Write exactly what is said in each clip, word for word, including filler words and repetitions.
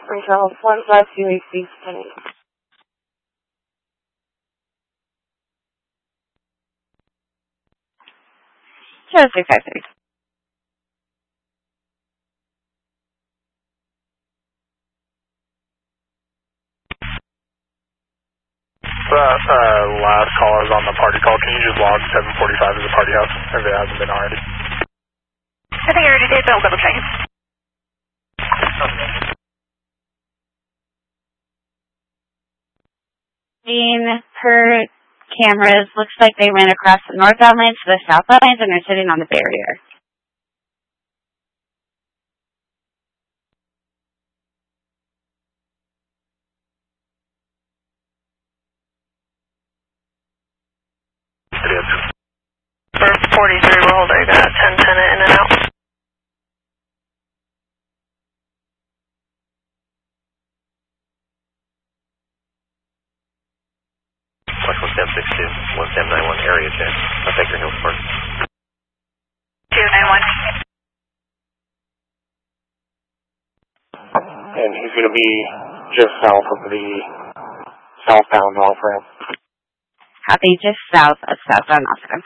Control, one five two eight six ten. Show six five three. Uh, uh, last caller is on the party call. Can you just log seven forty-five as a party house if it hasn't been already? I think I already did, but I'll double check it. Seen per cameras, looks like they went across the northbound lanes to the southbound lanes and are sitting on the barrier. It is. For forty-three, we're holding uh, ten ten in and out. West one seven six two, one seven nine one area check. I'll take your Hills Park. two nine one. And he's going to be just south of the southbound off-ramp. Copy, just south of southbound off-ramp.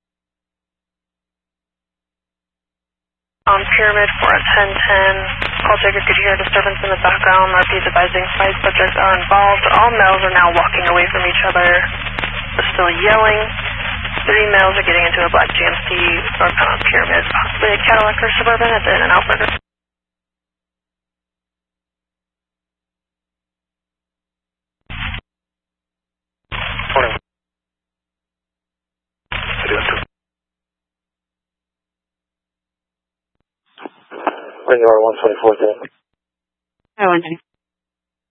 On Pyramid for a ten ten. Call checker, could you hear disturbance in the background? R P is advising five subjects are involved. All males are now walking away from each other. They're still yelling. Three males are getting into a black G M C northbound on Pyramid, possibly a Cadillac or Suburban at the In-N-Out Burger. twenty-one. It is. When you are one twenty-four, Oh, one twenty.